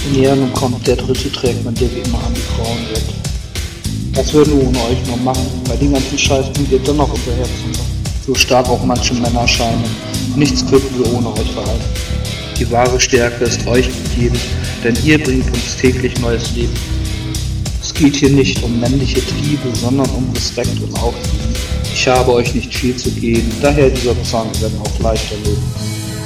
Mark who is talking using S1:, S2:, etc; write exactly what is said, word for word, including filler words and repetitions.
S1: Ja, nun kommt, der Dritte trägt man dir wie immer an die Frauen weg. Was würden wir ohne euch nur machen? Bei den ganzen Scheiß sind wir dennoch hinterherzumachen. So stark auch manche Männer scheinen. Nichts könnten wir ohne euch verhalten. Die wahre Stärke ist euch gegeben, denn ihr bringt uns täglich neues Leben. Es geht hier nicht um männliche Triebe, sondern um Respekt und Aufliegen. Ich habe euch nicht viel zu geben, daher dieser Zwang werden auch leichter leben.